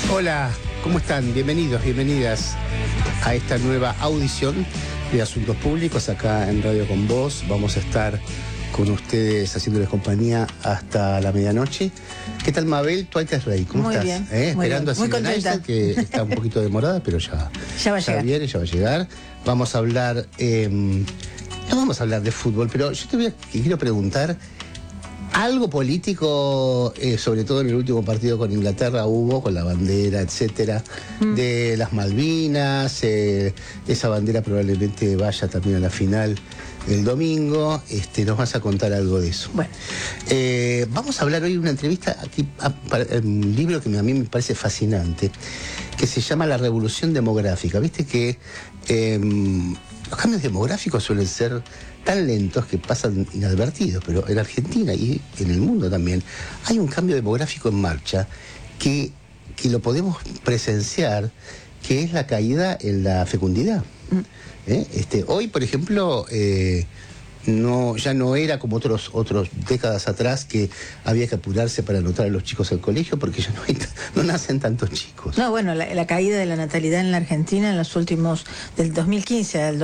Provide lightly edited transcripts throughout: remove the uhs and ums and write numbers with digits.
Hola, ¿cómo están? Bienvenidos, bienvenidas a esta nueva audición de Asuntos Públicos acá en Radio Con Voz. Vamos a estar con ustedes haciéndoles compañía hasta la medianoche. ¿Qué tal, Mabel Tuaites Rey? ¿Cómo muy estás? Bien, Esperando muy a Silvia Neistat, que está un poquito demorada, pero ya va a llegar. Viene, ya va a llegar. Vamos a hablar, no vamos a hablar de fútbol, pero yo quiero preguntar, algo político, sobre todo en el último partido con Inglaterra hubo, con la bandera, etcétera, de las Malvinas. Esa bandera probablemente vaya también a la final el domingo. Nos vas a contar algo de eso. Bueno. Vamos a hablar hoy de una entrevista aquí, un libro que a mí me parece fascinante, que se llama La Revolución Demográfica. Viste que los cambios demográficos suelen ser tan lentos que pasan inadvertidos, pero en Argentina y en el mundo también hay un cambio demográfico en marcha que lo podemos presenciar, que es la caída en la fecundidad. Hoy, por ejemplo, ya no era como otros décadas atrás, que había que apurarse para anotar a los chicos al colegio, porque ya no nacen tantos chicos. No, bueno, la caída de la natalidad en la Argentina en los últimos, del 2015 al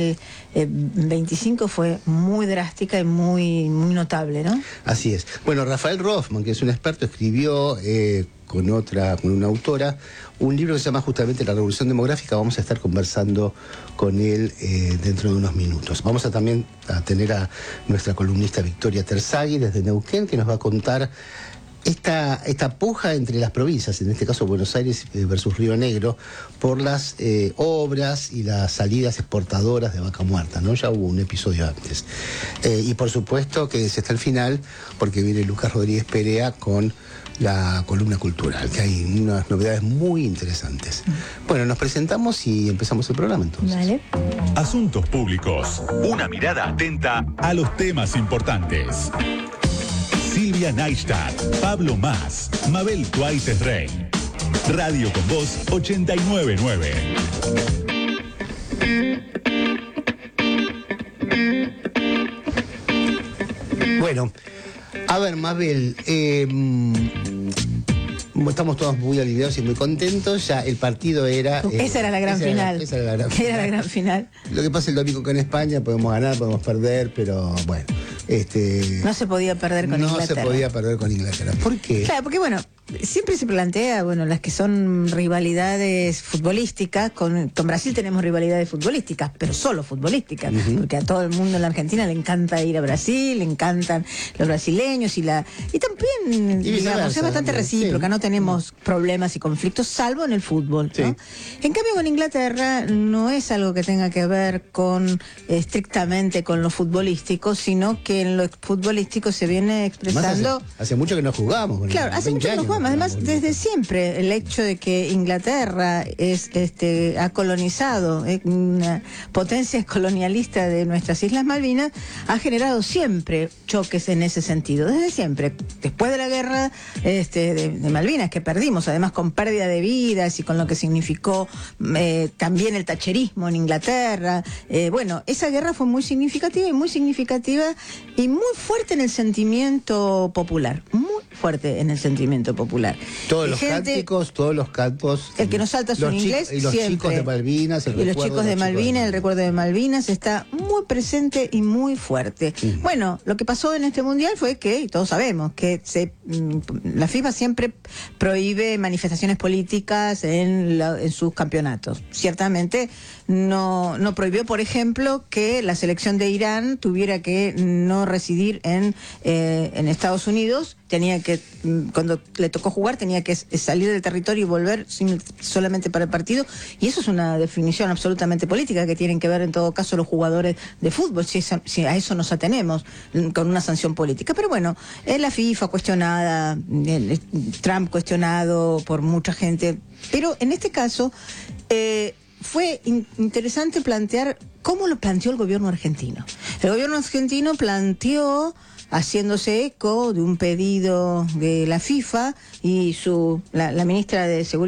2025 fue muy drástica y muy notable, ¿no? Así es. Bueno, Rafael Rothman, que es un experto, escribió con una autora, un libro que se llama justamente La Revolución Demográfica. Vamos a estar conversando con él dentro de unos minutos. Vamos a también tener a nuestra columnista Victoria Terzaghi desde Neuquén, que nos va a contar esta puja entre las provincias, en este caso Buenos Aires versus Río Negro, por las obras y las salidas exportadoras de vaca muerta, ¿no? Ya hubo un episodio antes. Y por supuesto que es hasta el final, porque viene Lucas Rodríguez Perea con la columna cultural, que hay unas novedades muy interesantes. Bueno, nos presentamos y empezamos el programa entonces. Vale. Asuntos Públicos. Una mirada atenta a los temas importantes. Silvia Neistat, Pablo Mas, Mabel Tuaites Rey. Radio Con Voz 89.9. Bueno, a ver, Mabel, estamos todos muy aliviados y muy contentos. Ya el partido era... esa era la gran final. Esa era la gran final. Era la gran final. Lo que pasa el domingo con España, podemos ganar, podemos perder, pero bueno... no se podía perder con Inglaterra. No se podía perder con Inglaterra. ¿Por qué? Claro, porque bueno, siempre se plantea, las que son rivalidades futbolísticas, con Brasil tenemos rivalidades futbolísticas, pero solo futbolísticas, porque a todo el mundo en la Argentina le encanta ir a Brasil, le encantan los brasileños y también, digamos, es bastante recíproca, sí. No tenemos problemas y conflictos, salvo en el fútbol, sí. ¿no? En cambio con Inglaterra no es algo que tenga que ver con estrictamente con lo futbolístico, sino que en lo futbolístico se viene expresando... Hace mucho que no jugamos. Claro, hace mucho que no jugamos. Además, desde siempre, el hecho de que Inglaterra ha colonizado, una potencia colonialista de nuestras Islas Malvinas, ha generado siempre choques en ese sentido, desde siempre. Después de la guerra de Malvinas, que perdimos, además con pérdida de vidas y con lo que significó también el tacherismo en Inglaterra. Esa guerra fue muy significativa y muy fuerte en el sentimiento popular, muy fuerte en el sentimiento popular. Todos los cánticos, todos los cantos. El que nos salta su inglés, y los siempre. Chicos de Malvinas, y los chicos de Malvinas, el recuerdo de Malvinas está muy presente y muy fuerte. Bueno, lo que pasó en este mundial fue que, y todos sabemos, que la FIFA siempre prohíbe manifestaciones políticas en sus campeonatos. Ciertamente no prohibió, por ejemplo, que la selección de Irán tuviera que no residir en Estados Unidos, tenía que, cuando le tocó jugar, tenía que salir del territorio y volver solamente para el partido, y eso es una definición absolutamente política que tienen que ver en todo caso los jugadores de fútbol, si a eso nos atenemos, con una sanción política. Pero bueno, la FIFA cuestionada, Trump cuestionado por mucha gente, pero en este caso fue interesante plantear cómo lo planteó el gobierno argentino. El gobierno argentino planteó, haciéndose eco de un pedido de la FIFA y la ministra de Seguridad,